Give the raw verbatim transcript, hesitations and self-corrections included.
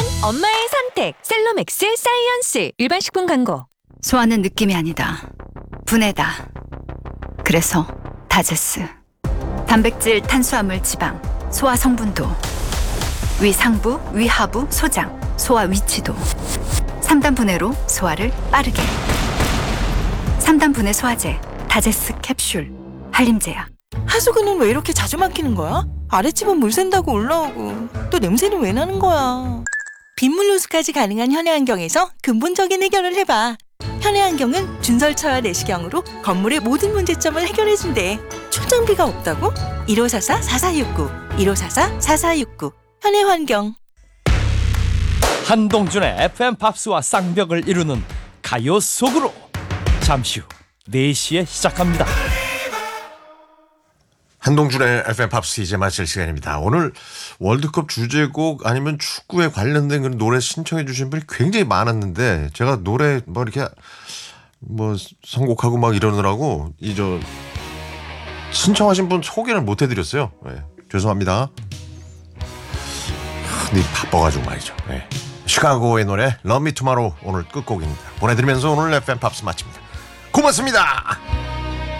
엄마의 선택 셀로맥스 사이언스. 일반 식품 광고. 소화는 느낌이 아니다. 분해다. 그래서 다제스. 단백질, 탄수화물, 지방, 소화 성분도, 위 상부, 위 하부, 소장, 소화 위치도. 삼 단 분해로 소화를 빠르게. 삼 단 분해 소화제, 다제스 캡슐, 한림제약. 하수구는 왜 이렇게 자주 막히는 거야? 아랫집은 물 샌다고 올라오고 또 냄새는 왜 나는 거야? 빗물 누수까지 가능한 현해안경에서 근본적인 해결을 해봐. 현해안경은 준설처와 내시경으로 건물의 모든 문제점을 해결해준대. 초장비가 없다고? 일오사사 사사육구 일오사사 사사육구 현해환경. 한동준의 에프엠 팝스와 쌍벽을 이루는 가요 속으로 잠시 후 네 시에 시작합니다. 한동준의 에프엠 팝스 이제 마칠 시간입니다. 오늘 월드컵 주제곡 아니면 축구에 관련된 그런 노래 신청해 주신 분이 굉장히 많았는데 제가 노래 뭐 이렇게 뭐 선곡하고 막 이러느라고 이 저 신청하신 분 소개를 못 해드렸어요. 네, 죄송합니다. 근데 바빠가지고 말이죠. 네. 시카고의 노래 Love Me Tomorrow 오늘 끝곡입니다. 보내드리면서 오늘 에프엠 팝스 마칩니다. 고맙습니다.